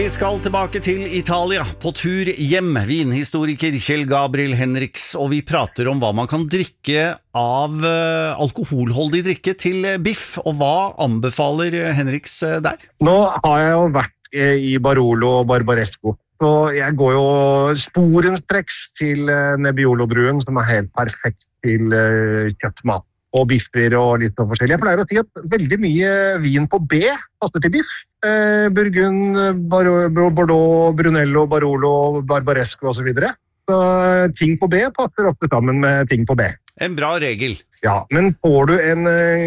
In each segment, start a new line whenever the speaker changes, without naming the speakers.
Vi skal tilbake til Italia, på tur hjem, vinhistoriker Kjell Gabriel Henriks, og vi prater om hva man kan drikke av alkoholholdig drikke til biff, og hva anbefaler Henriks der?
Nå har jeg jo vært i Barolo og Barbaresco, så jeg går jo sporenstreks til Nebbiolo-bruen, som er helt perfekt til kjøttmat. Og biffer og litt sånn forskjellig. Jeg pleier å si at veldig mye vin på B passer til biff. Burgund, Bordeaux, Brunello, Barolo, Barbaresco og så videre. Så ting på B passer ofte sammen med ting på B.
En bra regel.
Ja, men får du en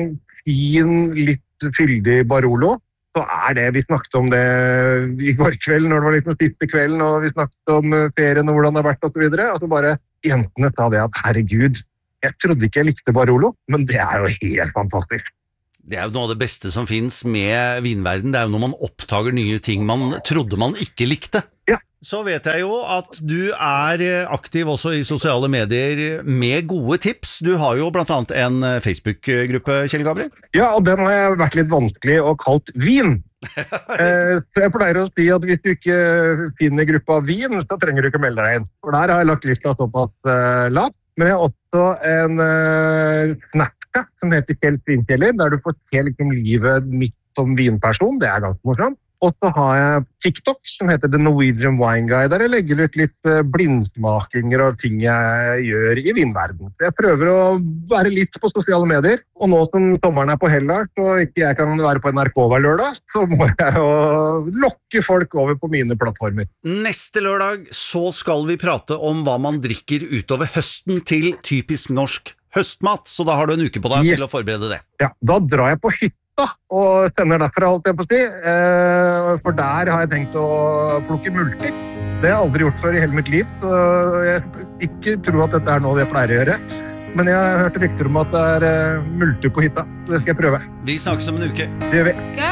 fin, litt fyldig Barolo, så er det, vi snakket om det i går kveld, når det var liksom siste kvelden, og vi snakket om ferien og hvordan det har vært og så videre. Altså bare jentene sa det at herregud, jeg trodde ikke jeg likte Barolo, men det er jo helt fantastisk.
Det er jo noe av det beste som finnes med vinverden. Det er jo når man oppdager nye ting man trodde man ikke likte.
Ja.
Så vet jeg jo at du er aktiv også i sosiale medier med gode tips. Du har jo blant annet en Facebook-gruppe, Kjell Gabriel.
Ja, og den har jeg vært litt vanskelig og kalt vin. Så jeg pleier å si at hvis du ikke finner gruppa vin, så trenger du ikke melde deg inn. For der har jeg lagt lista såpass lavt. Men jeg har også en Snapchat som heter Kjell Svinkjeller, der du får se liksom livet mitt som vinperson. Det er ganske morsomt. Og så har jeg TikTok som heter The Norwegian Wine Guide, der jeg legger ut litt blindsmakinger og ting jeg gjør i vinverden. Så jeg prøver å være litt på sosiale medier, og nå som sommeren er på Hellas, og ikke jeg kan være på NRK hver lørdag, så må jeg jo lokke folk over på mine plattformer.
Neste lørdag så skal vi prate om hva man drikker utover høsten til typisk norsk høstmat, så da har du en uke på deg til å forberede det.
Ja, da drar jeg på hytta og sender derfra, holdt jeg på å si. For der har jeg tenkt å plukke multer. Det har jeg aldri gjort før i hele mitt liv, så jeg ikke tror at dette er noe jeg pleier å gjøre. Men jeg har hørt rykter om at det er multer på hytta, så det skal jeg prøve.
Vi snakkes om en uke.
Det gjør vi.